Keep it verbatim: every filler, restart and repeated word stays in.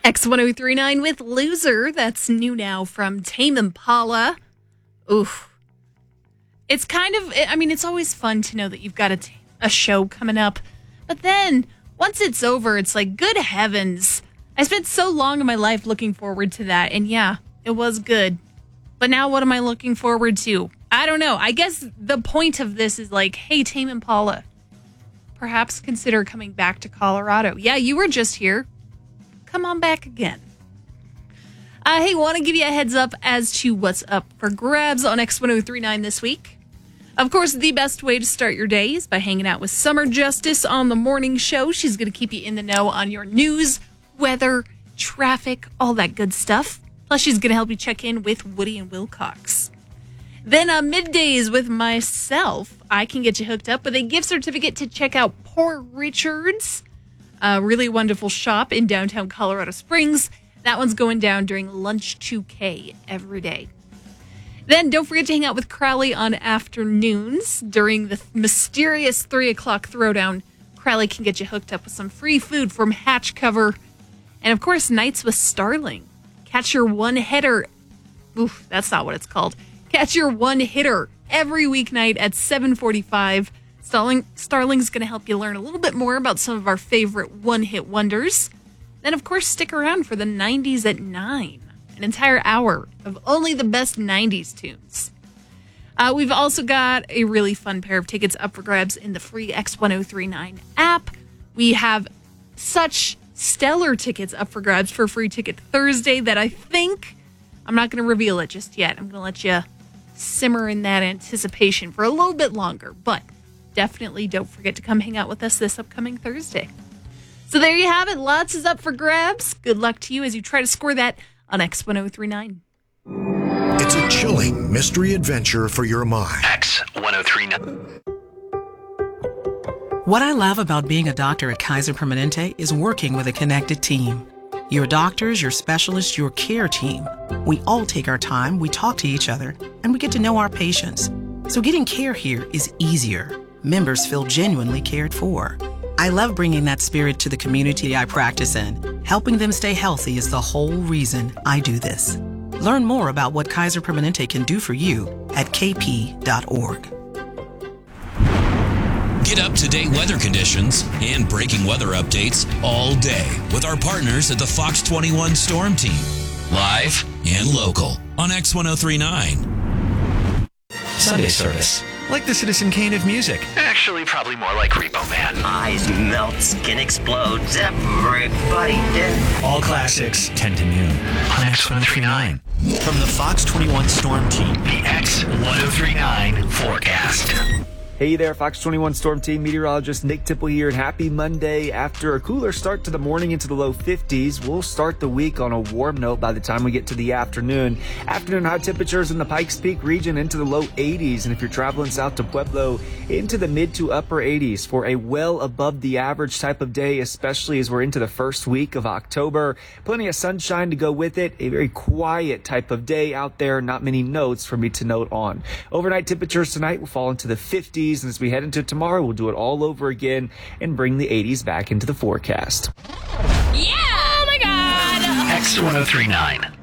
X ten thirty-nine with Loser. That's new now from Tame Impala. Oof. It's kind of, I mean, it's always fun to know that you've got a, t- a show coming up. But then, once it's over, it's like, good heavens. I spent so long in my life looking forward to that. And yeah, it was good. But now what am I looking forward to? I don't know. I guess the point of this is like, hey, Tame Impala, perhaps consider coming back to Colorado. Yeah, you were just here. Come on back again. Uh, hey, want to give you a heads up as to what's up for grabs on X ten thirty-nine this week. Of course, the best way to start your day is by hanging out with Summer Justice on the morning show. She's going to keep you in the know on your news, weather, traffic, all that good stuff. Plus, she's going to help you check in with Woody and Wilcox. Then uh, middays with myself, I can get you hooked up with a gift certificate to check out Poor Richard's. A really wonderful shop in downtown Colorado Springs. That one's going down during Lunch two K every day. Then don't forget to hang out with Crowley on afternoons during the mysterious three o'clock throwdown. Crowley can get you hooked up with some free food from Hatch Cover. And of course, nights with Starling. Catch your one hitter. Oof, that's not what it's called. Catch your one hitter every weeknight at seven forty-five. Starling, Starling's going to help you learn a little bit more about some of our favorite one-hit wonders. Then, of course, stick around for the nineties at nine. An entire hour of only the best nineties tunes. Uh, we've also got a really fun pair of tickets up for grabs in the free X ten thirty-nine app. We have such stellar tickets up for grabs for Free Ticket Thursday that I think, I'm not going to reveal it just yet. I'm going to let you simmer in that anticipation for a little bit longer, but definitely don't forget to come hang out with us this upcoming Thursday. So there you have it. Lots is up for grabs. Good luck to you as you try to score that on X ten thirty-nine. It's a chilling mystery adventure for your mind. X ten thirty-nine. What I love about being a doctor at Kaiser Permanente is working with a connected team. Your doctors, your specialists, your care team. We all take our time, we talk to each other, and we get to know our patients. So getting care here is easier. Members feel genuinely cared for. I love bringing that spirit to the community I practice in. Helping them stay healthy is the whole reason I do this. Learn more about what Kaiser Permanente can do for you at k p dot org. Get up-to-date weather conditions and breaking weather updates all day with our partners at the Fox twenty-one Storm Team. Live and local on X ten thirty-nine. Sunday service. Like the Citizen Kane of music. Actually, probably more like Repo Man. Eyes melt, skin explodes, everybody dead. All classics, ten to noon on X ten thirty-nine. From the Fox twenty-one Storm Team, The X ten thirty-nine forecast. Hey there, Fox twenty-one Storm Team meteorologist Nick Tipple here, and happy Monday. After a cooler start to the morning into the low fifties, we'll start the week on a warm note by the time we get to the afternoon. Afternoon high temperatures in the Pikes Peak region into the low eighties, and if you're traveling south to Pueblo, into the mid to upper eighties for a well above the average type of day, especially as we're into the first week of October. Plenty of sunshine to go with it. A very quiet type of day out there. Not many notes for me to note on. Overnight temperatures tonight will fall into the fifties. And as we head into tomorrow, we'll do it all over again and bring the eighties back into the forecast. Yeah! Oh my God! X ten thirty-nine.